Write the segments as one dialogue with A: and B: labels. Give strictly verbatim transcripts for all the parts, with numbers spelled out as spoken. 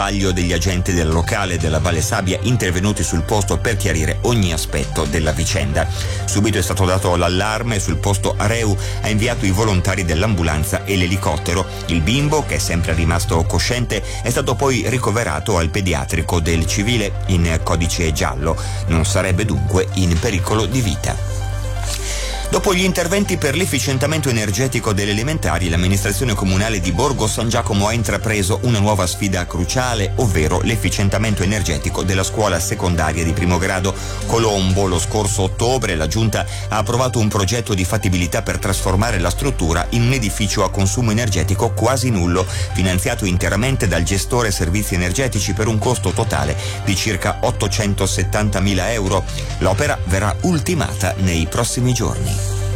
A: vaglio degli agenti del locale della Valle Sabbia intervenuti sul posto per chiarire ogni aspetto della vicenda. Subito è stato dato l'allarme, sul posto Areu ha inviato i volontari dell'ambulanza e l'elicottero. Il bimbo, che è sempre rimasto cosciente, è stato poi ricoverato al pediatrico del civile in codice giallo. Non sarebbe dunque in pericolo di vita. Dopo gli interventi per l'efficientamento energetico delle elementari, l'amministrazione comunale di Borgo San Giacomo ha intrapreso una nuova sfida cruciale, ovvero l'efficientamento energetico della scuola secondaria di primo grado Colombo. Lo scorso ottobre la Giunta ha approvato un progetto di fattibilità per trasformare la struttura in un edificio a consumo energetico quasi nullo, finanziato interamente dal gestore servizi energetici per un costo totale di circa ottocentosettantamila euro. L'opera verrà ultimata nei prossimi giorni.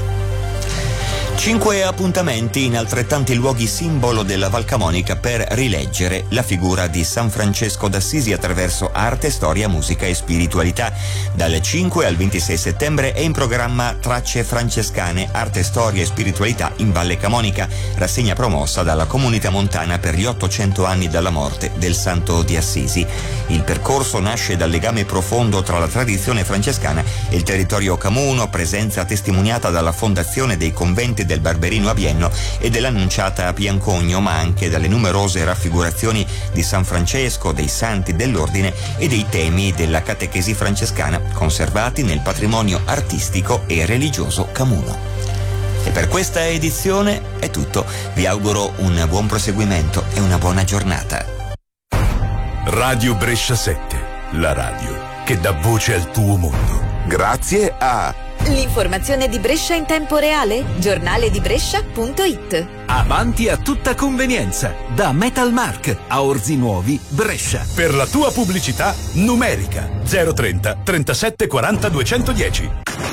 A: Cinque appuntamenti in altrettanti luoghi simbolo della Val Camonica per rileggere la figura di San Francesco d'Assisi attraverso arte, storia, musica e spiritualità. Dal cinque al ventisei settembre è in programma Tracce francescane, arte, storia e spiritualità in Valle Camonica, rassegna promossa dalla Comunità Montana per gli ottocento anni dalla morte del Santo di Assisi. Il percorso nasce dal legame profondo tra la tradizione francescana e il territorio camuno, presenza testimoniata dalla fondazione dei conventi del Barberino a Bienno e dell'Annunciata a Piancogno, ma anche dalle numerose raffigurazioni di San Francesco, dei santi dell'ordine e dei temi della catechesi francescana conservati nel patrimonio artistico e religioso camuno. E per questa edizione è tutto. Vi auguro un buon proseguimento e una buona giornata.
B: Radio Brescia sette, la radio che dà voce al tuo mondo.
C: Grazie a
D: l'informazione di Brescia in tempo reale? giornale di brescia punto it.
E: Avanti a tutta convenienza, da Metalmark a Orzi Nuovi, Brescia.
B: Per la tua pubblicità numerica zero trenta trentasette quaranta duecentodieci.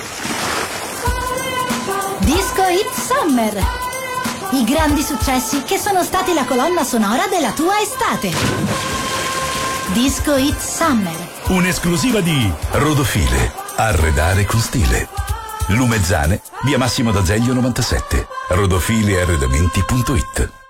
F: Disco Hit Summer. I grandi successi che sono stati la colonna sonora della tua estate. Disco Hit Summer.
B: Un'esclusiva di Rodofile. Arredare con stile. Lumezzane, via Massimo d'Azeglio novantasette. rodofili arredamenti punto it.